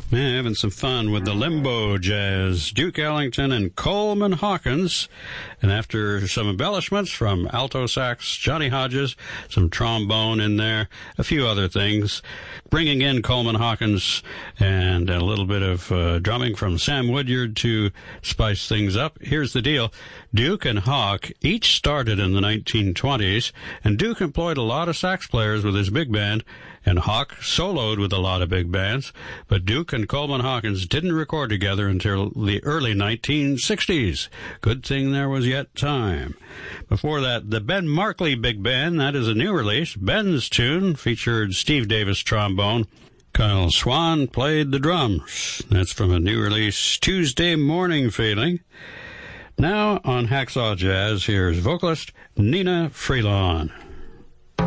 Yeah, having some fun with the Limbo Jazz, Duke Ellington and Coleman Hawkins. And after some embellishments from alto sax, Johnny Hodges, some trombone in there, a few other things, bringing in Coleman Hawkins and a little bit of drumming from Sam Woodyard to spice things up. Here's the deal. Duke and Hawk each started in the 1920s, and Duke employed a lot of sax players with his big band, and Hawk soloed with a lot of big bands, but Duke and Coleman Hawkins didn't record together until the early 1960s. Good thing there was yet time. Before that, the Ben Markley Big Band, that is a new release. Ben's tune featured Steve Davis trombone. Kyle Swan played the drums. That's from a new release, Tuesday Morning Feeling. Now on Hacksaw Jazz, here's vocalist Nina Freelon.